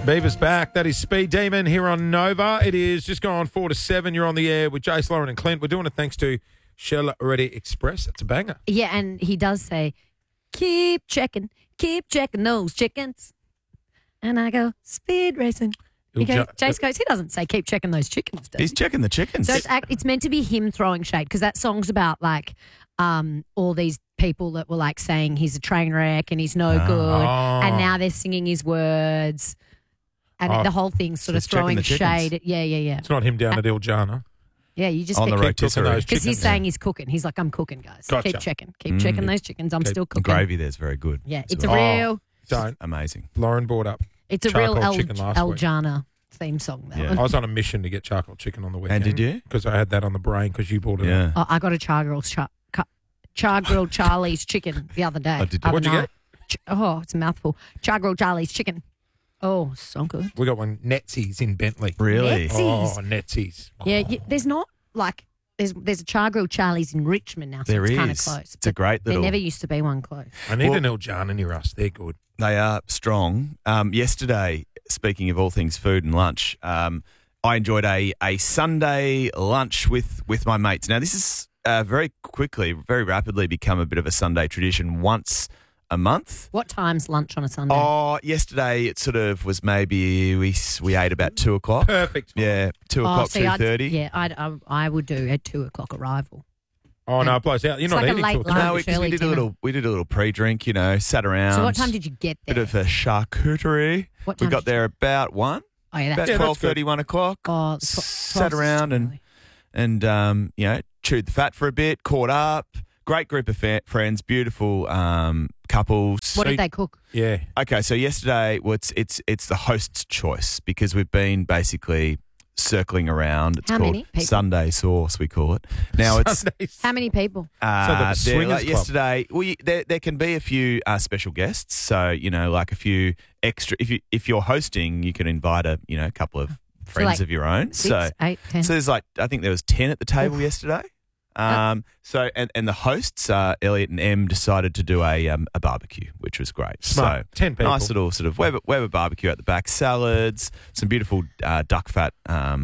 Beaver's back. That is Speed Demon here on Nova. It is just gone 4 to 7. You're on the air with Jace, Lauren and Clint. We're doing it thanks to Shell Ready Express. It's a banger. Yeah, and he does say, keep checking those chickens. And I go, speed racing. Jace goes, he doesn't say keep checking those chickens, does he? He's checking the chickens. So it's meant to be him throwing shade because that song's about like all these people that were like saying he's a train wreck and he's no good. And now they're singing his words. And the whole thing's sort of throwing shade. Yeah. It's not him down at Iljana. Yeah, you just on the rotisserie. because he's saying he's cooking. He's like, I'm cooking, guys. Gotcha. Keep checking those chickens. I'm still The cooking. gravy there's very good. Yeah, it's a real. Don't. Amazing. Lauren brought up. It's a real charcoal chicken last week. Eljana theme song. That Yeah. one. I was on a mission to get charcoal chicken on the weekend. And did you? Because I had that on the brain because you brought it Yeah. up. Oh, I got a char grilled Charlie's chicken the other day. Oh, did you? What'd you get? Oh, it's a mouthful. Char grilled Charlie's chicken. Oh, so good. We got one, Netsy's in Bentley. Really? Netsy's. Oh, Netsy's. Yeah, there's not like there's a char grilled Charlie's in Richmond now, so There it's is. kind of close. It's a great little. There never used to be one close. I need an Iljana near us. They're good. They are strong. Yesterday, speaking of all things food and lunch, I enjoyed a Sunday lunch with my mates. Now, this is very rapidly become a bit of a Sunday tradition once a month. What time's lunch on a Sunday? Oh, yesterday it sort of was maybe we ate about 2 o'clock. Perfect. Yeah, 2 o'clock, 2:30. Yeah, I would do a 2 o'clock arrival. Oh, no, it blows out. You're It's not like a eating late till lunch. No, because we did a dinner. little pre-drink, sat around. So what time did you get there? Bit of a charcuterie. What We time got did you- there about 1. Oh, yeah, About that's 12:30, 1 o'clock. Oh, Sat around and chewed the fat for a bit, caught up. Great group of friends, beautiful couples. What did they cook? Yeah. Okay, so yesterday, it's the host's choice because we've been basically circling around. It's How called many people? Sunday sauce, we call it. Now it's Sundays. How many people? the swingers club. yesterday. Well, there can be a few special guests. So like a few extra. If you're hosting, you can invite a couple of friends like of your own. 6, 8, 10. So there's I think there was 10 at the table yesterday. So and the hosts, Elliot and Em, decided to do a barbecue, which was great. Smart. So 10 people. nice little sort of Weber barbecue at the back, salads, some beautiful duck fat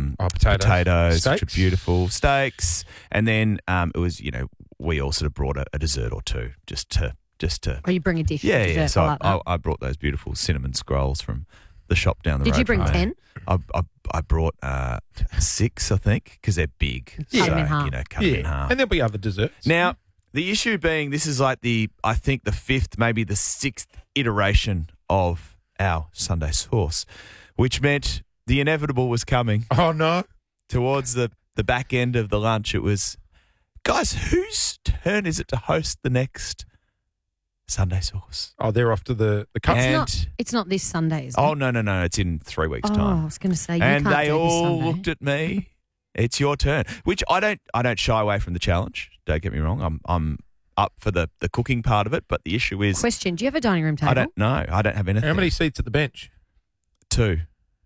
potatoes, which Steaks. are beautiful, steaks, and then it was we all sort of brought a dessert or two just to Oh, you bring a dish. yeah. dessert, So I like that. I brought those beautiful cinnamon scrolls from the shop down the road. Did you bring from 10? I brought 6, I think, because they're big. Cut so, them in half. Cut them in half. And there'll be other desserts. Now, the issue being this is like I think the 5th, maybe the 6th iteration of our Sunday sauce, which meant the inevitable was coming. Oh, no. Towards the back end of the lunch, it was, guys, whose turn is it to host the next Sunday sauce? Oh, they're off to the cup. It's not this Sunday, is it? Oh, no. It's in 3 weeks' Oh, I time. was going to say, you And can't they do this all Sunday. looked at me. It's your turn, which I don't shy away from the challenge. Don't get me wrong. I'm up for the cooking part of it, but the issue is Question, do you have a dining room table? I don't know. I don't have anything. How many seats at the bench? 2.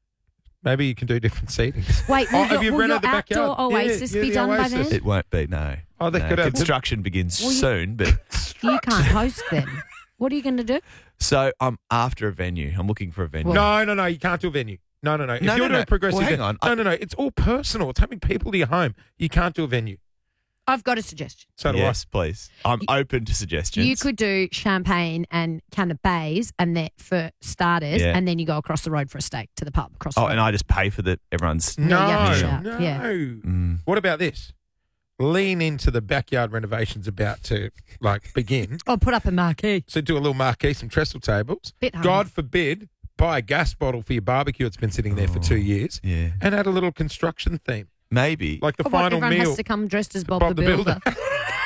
Maybe you can do different seatings. Wait, Oh, will have you your rented the outdoor backyard? Oasis Yeah, be the done by Oasis. then? It won't be, no. Oh, they No, could have construction begins Well, you- soon, but You can't host then. What are you going to do? so I'm after a venue. I'm looking for a venue. No, you can't do a venue. No. If No, you're no, doing no. a progressive Well, hang venue- on. No. It's all personal. It's having people to your home. You can't do a venue. I've got a suggestion. So do Yes, please. I'm open to suggestions. You could do champagne and Canabays and that for starters, Yeah. and then you go across the road for a steak to the pub across the Oh, road. and I just pay for everyone's. I. No, you have to No. shout. Yeah. Mm. What about this? Lean into the backyard renovations about to begin. Or put up a marquee. So do a little marquee, some trestle tables. Bit hard. God forbid, buy a gas bottle for your barbecue. It's been sitting there for 2 years. Yeah. And add a little construction theme. Maybe. Like the Or what, final everyone meal. has to come dressed as Bob, Bob the the Builder. Builder.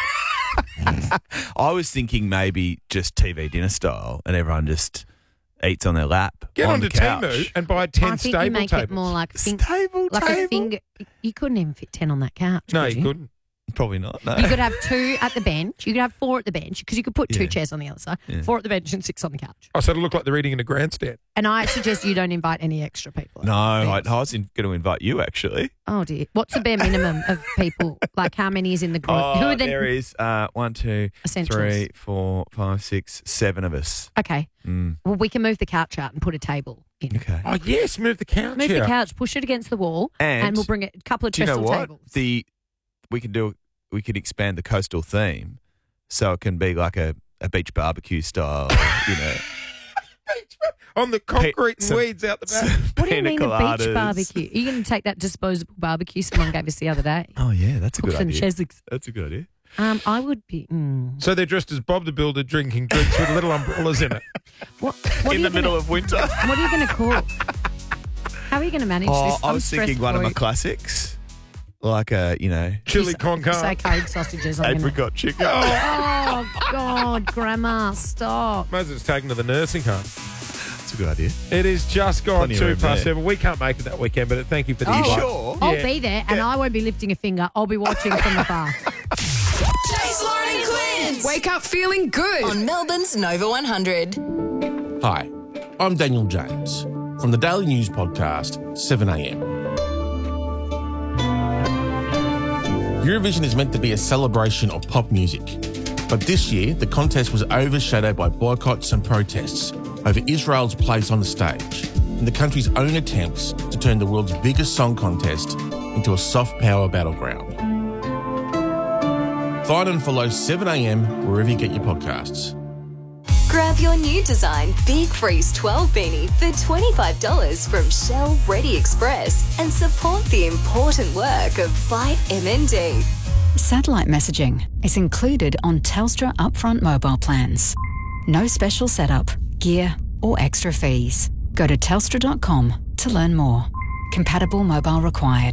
I was thinking maybe just TV dinner style and everyone just eats on their lap. Get on onto the couch. Temu and buy 10 I think stable you make tables. it more like Stable like table? a finger. You couldn't even fit 10 on that couch. No, could you couldn't. Probably not. No. You could have 2 at the bench. You could have 4 at the bench because you could put 2 Yeah. chairs on the other side, Yeah. 4 at the bench and 6 on the couch. Oh, so it'll look like they're eating in a grandstand. And I suggest you don't invite any extra people. No, I Thanks. was going to invite you actually. Oh dear. What's the bare minimum of people? Like how many is in the group? Who are the there is 1, 2, essentials? 3, 4, 5, 6, 7 of us. Okay. Mm. Well, we can move the couch out and put a table in. Okay. Oh, yes, move the couch. Move the out. couch, push it against the wall, and we'll bring a couple of Do you know trestle what? tables. We could expand the coastal theme so it can be like a beach barbecue style, On the concrete and some- weeds out the back. What do you mean a coladas. beach barbecue? Are you going to take that disposable barbecue someone gave us the other day? Oh, yeah, that's a good Hooks and idea. Cheswick's. That's a good idea. I would be. So they're dressed as Bob the Builder drinking drinks with little umbrellas in it. What In the middle of winter. What are you going to cook? How are you going to manage this? I was thinking one of my classics, like Chili con Say carne. code sausages. I'm gonna... apricot chicken. Oh, God, Grandma, stop. Moses is taken to the nursing home. That's a good idea. It is just gone Plenty of room 7:02. We can't make it that weekend, but thank you for the Are you invite. sure? I'll Yeah. be there, and I won't be lifting a finger. I'll be watching from afar. Jace, Lauren and Clint. Wake up feeling good. On Melbourne's Nova 100. Hi, I'm Daniel James from the Daily News podcast 7am. Eurovision is meant to be a celebration of pop music, but this year the contest was overshadowed by boycotts and protests over Israel's place on the stage and the country's own attempts to turn the world's biggest song contest into a soft power battleground. Find and follow 7am wherever you get your podcasts. Grab your new design Big Freeze 12 beanie for $25 from Shell Ready Express and support the important work of Fight MND. Satellite messaging is included on Telstra upfront mobile plans. No special setup, gear, or extra fees. Go to telstra.com to learn more. Compatible mobile required.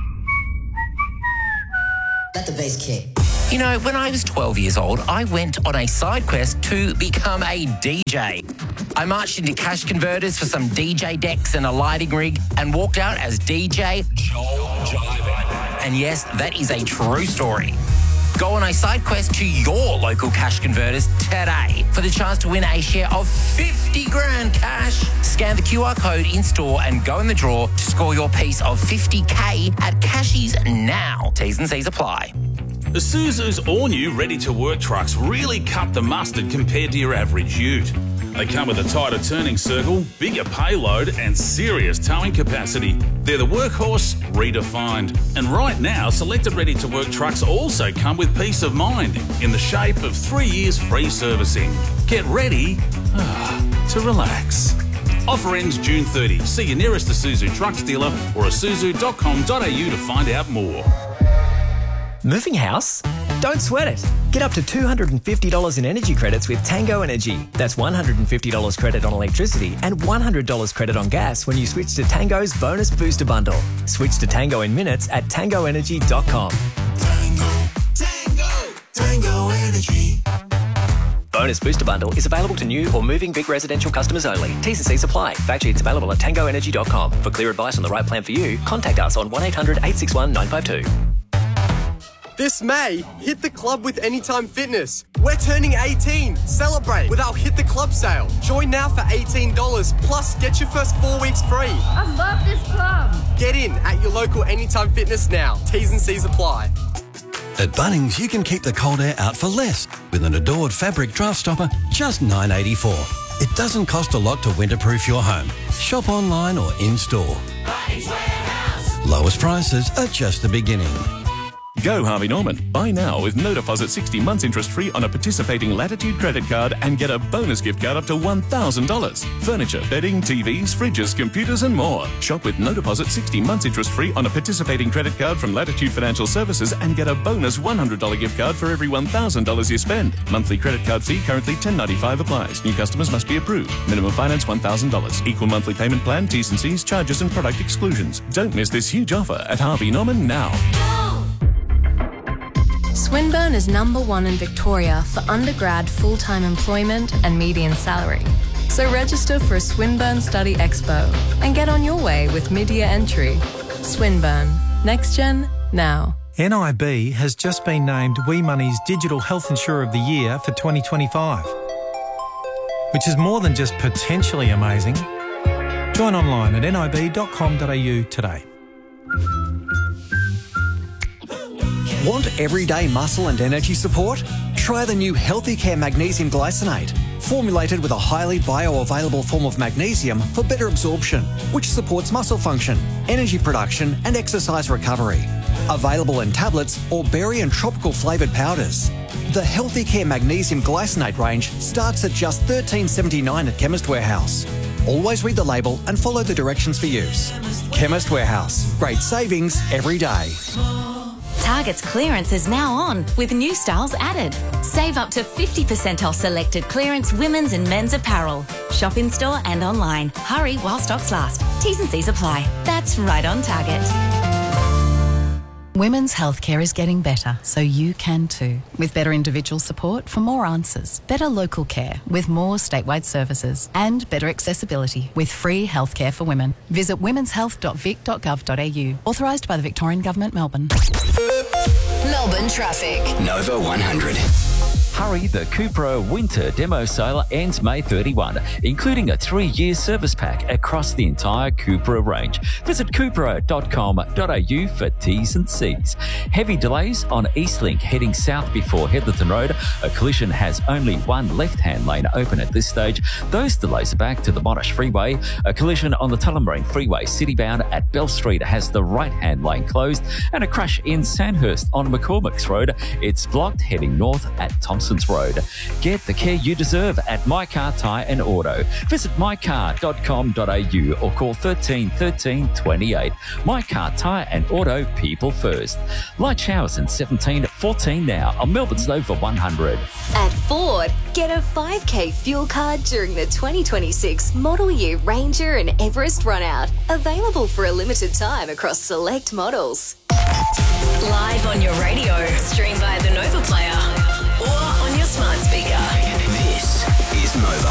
Let the bass kick. You know, when I was 12 years old, I went on a side quest to become a DJ. I marched into cash converters for some DJ decks and a lighting rig and walked out as DJ Joel Jiven. And yes, that is a true story. Go on a side quest to your local cash converters today for the chance to win a share of 50 grand cash. Scan the QR code in store and go in the draw to score your piece of 50K at Cashies now. T's and C's apply. Isuzu's all-new ready-to-work trucks really cut the mustard compared to your average ute. They come with a tighter turning circle, bigger payload and serious towing capacity. They're the workhorse redefined. And right now, selected ready-to-work trucks also come with peace of mind in the shape of 3 years free servicing. Get ready to relax. Offer ends June 30. See your nearest Isuzu trucks dealer or isuzu.com.au to find out more. Moving house? Don't sweat it. Get up to $250 in energy credits with Tango Energy. That's $150 credit on electricity and $100 credit on gas when you switch to Tango's Bonus Booster Bundle. Switch to Tango in minutes at tangoenergy.com. Tango Energy. Bonus Booster Bundle is available to new or moving big residential customers only. T's and C's apply. Fact sheets available at tangoenergy.com. For clear advice on the right plan for you, contact us on 1-800-861-952. This May, hit the club with Anytime Fitness. We're turning 18. Celebrate with our Hit the Club sale. Join now for $18, plus get your first 4 weeks free. I love this club. Get in at your local Anytime Fitness now. T's and C's apply. At Bunnings, you can keep the cold air out for less with an Adored fabric draft stopper, just $9.84. It doesn't cost a lot to winterproof your home. Shop online or in-store. Lowest prices are just the beginning. Go Harvey Norman. Buy now with no deposit 60 months interest free on a participating Latitude credit card and get a bonus gift card up to $1,000. Furniture, bedding, TVs, fridges, computers and more. Shop with no deposit 60 months interest free on a participating credit card from Latitude Financial Services and get a bonus $100 gift card for every $1,000 you spend. Monthly credit card fee currently $10.95 applies. New customers must be approved. Minimum finance $1,000. Equal monthly payment plan, T's and C's, charges and product exclusions. Don't miss this huge offer at Harvey Norman now. Swinburne is #1 in Victoria for undergrad full-time employment and median salary. So register for a Swinburne Study Expo and get on your way with mid-year entry. Swinburne. Next Gen, now. NIB has just been named WeMoney's Digital Health Insurer of the Year for 2025, which is more than just potentially amazing. Join online at nib.com.au today. Want everyday muscle and energy support? Try the new Healthy Care Magnesium Glycinate. formulated with a highly bioavailable form of magnesium for better absorption, which supports muscle function, energy production, and exercise recovery. Available in tablets or berry and tropical flavoured powders. The Healthy Care Magnesium Glycinate range starts at just $13.79 at Chemist Warehouse. Always read the label and follow the directions for use. Chemist Warehouse. Great savings every day. Target's clearance is now on with new styles added. Save up to 50% off selected clearance women's and men's apparel. Shop in store and online. Hurry while stocks last. T's and C's apply. That's right on Target. Women's healthcare is getting better, so you can too. With better individual support for more answers, better local care with more statewide services, and better accessibility with free healthcare for women. Visit womenshealth.vic.gov.au. Authorised by the Victorian Government, Melbourne. Melbourne traffic. Nova 100. Hurry, the Cupro Winter Demo Sale ends May 31, including a 3-year service pack across the entire Cupra range. Visit cupro.com.au for T's and C's. Heavy delays on Eastlink heading south before Heatherton Road. A collision has only one left-hand lane open at this stage. Those delays are back to the Monash Freeway. A collision on the Tullamarine Freeway citybound at Bell Street has the right-hand lane closed, and a crash in Sandhurst on McCormick's Road. It's blocked heading north at Thompson's Road. Get the care you deserve at My Car Tyre and Auto. Visit mycar.com.au or call 13 13 28. My Car Tyre and Auto, people first. Light showers in 14 now on Melbourne's Nova 100. At Ford, get a 5K fuel card during the 2026 Model Year Ranger and Everest Runout. Available for a limited time across select models. Live on your radio, stream via the Nova Player, or on your smart speaker. This is Nova.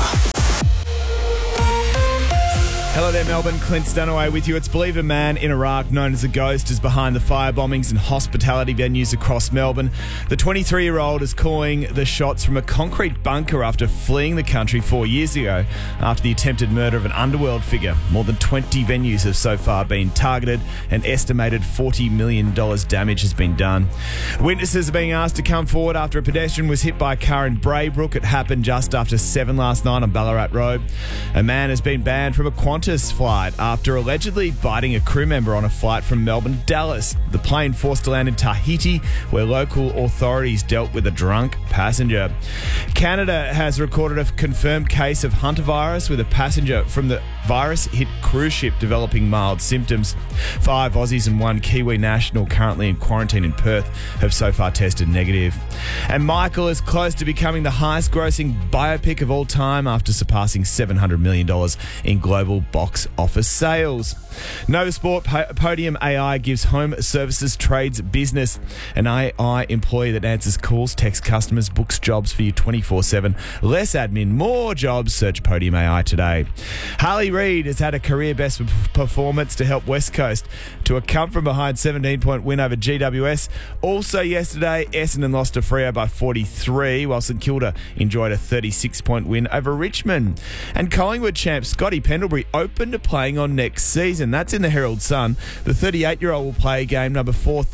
Hello there, Melbourne. Clint Stanaway with you. It's believed a man in Iraq known as a Ghost is behind the fire bombings and hospitality venues across Melbourne. The 23-year-old is calling the shots from a concrete bunker after fleeing the country 4 years ago after the attempted murder of an underworld figure. More than 20 venues have so far been targeted and estimated $40 million damage has been done. Witnesses are being asked to come forward after a pedestrian was hit by a car in Braybrook. It happened just after 7 last night on Ballarat Road. A man has been banned from a Qantas flight after allegedly biting a crew member on a flight from Melbourne to Dallas. The plane forced to land in Tahiti, where local authorities dealt with a drunk passenger. Canada has recorded a confirmed case of hantavirus with a passenger from the virus-hit cruise ship developing mild symptoms. 5 Aussies and 1 Kiwi national currently in quarantine in Perth have so far tested negative. And Michael is close to becoming the highest-grossing biopic of all time after surpassing $700 million in global box office sales. Nova Sport Podium AI gives home services trades business. An AI employee that answers calls, texts customers, books jobs for you 24/7. Less admin, more jobs. Search Podium AI today. Harley Reid has had a career best performance to help West Coast to a come-from-behind 17-point win over GWS. Also yesterday, Essendon lost to Freo by 43, while St Kilda enjoyed a 36-point win over Richmond. And Collingwood champ Scotty Pendlebury open to playing on next season. That's in the Herald Sun. The 38-year-old will play game number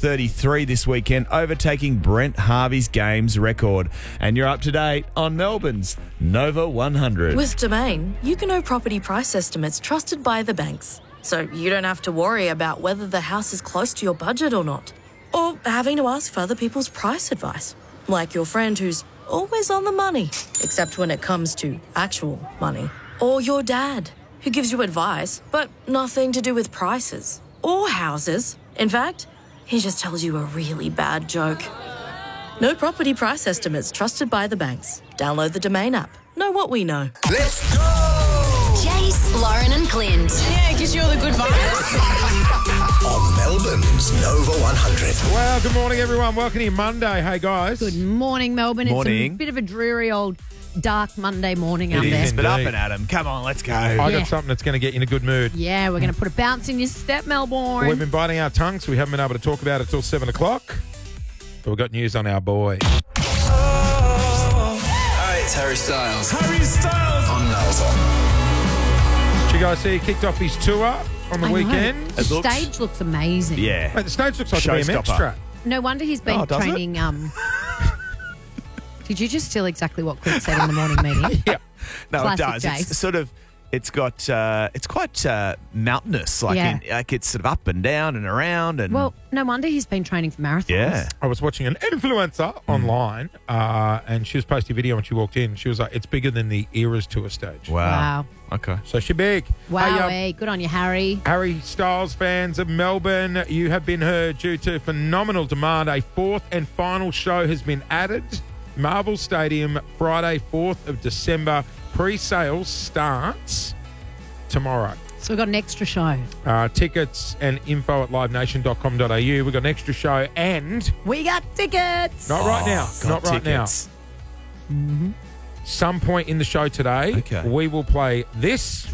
433 this weekend, overtaking Brent Harvey's games record. And you're up to date on Melbourne's Nova 100. With Domain, you can know property price estimates trusted by the banks, so you don't have to worry about whether the house is close to your budget or not, or having to ask for other people's price advice, like your friend who's always on the money, except when it comes to actual money, or your dad, who gives you advice, but nothing to do with prices or houses. In fact, he just tells you a really bad joke. No property price estimates trusted by the banks. Download the Domain app. Know what we know. Let's go! Jace, Lauren and Clint. Yeah, it gives you all the good vibes. On Melbourne's Nova 100. Well, good morning, everyone. Welcome to your Monday. Hey, guys. Good morning, Melbourne. Morning. It's a bit of a dreary old dark Monday morning out It there. is But up indeed. and Adam, come on, let's go. I got something that's going to get you in a good mood. Yeah, we're going to put a bounce in your step, Melbourne. We've been biting our tongues. We haven't been able to talk about it till 7 o'clock. But we've got news on our boy. Hi, it's Harry Styles. Harry Styles! On Nova. Did you guys see he kicked off his tour on the I know. weekend? The stage looks amazing. Yeah. Mate, the stage looks like a BMX Showstopper. track. No wonder he's been Oh, does it? training Did you just steal exactly what Clint said in the morning meeting? Yeah. No, Classic it does. Jace. It's sort of. It's got. It's quite mountainous. Like Yeah. it's sort of up and down and around. And Well, no wonder he's been training for marathons. yeah. I was watching an influencer online, and she was posting a video when she walked in. She was like, "It's bigger than the Eras Tour stage." Wow. Okay. So she big. Wow, Hey, good on you, Harry. Harry Styles fans of Melbourne, you have been heard due to phenomenal demand. A fourth and final show has been added. Marvel Stadium, Friday, 4th of December. Pre-sales starts tomorrow. So we've got an extra show. Tickets and info at livenation.com.au. We've got an extra show and... We got tickets. Not right now. Not right tickets. now. Mm-hmm. Some point in the show today, we will play this.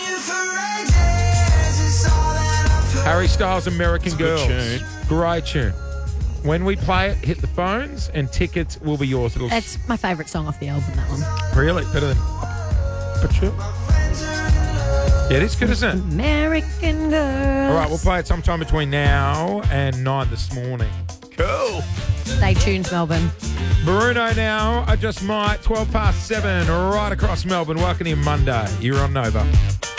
Harry Styles' American Girls. tune. Great tune. When we play it, hit the phones and tickets will be yours. It'll That's my favourite song off the album, that one. really better than But sure. Yeah, it is good, isn't it? American Girls. All right, we'll play it sometime between now and 9 this morning. Cool. Stay tuned, Melbourne. Bruno now, I just might. 7 right across Melbourne. Welcome in Monday. You're on Nova.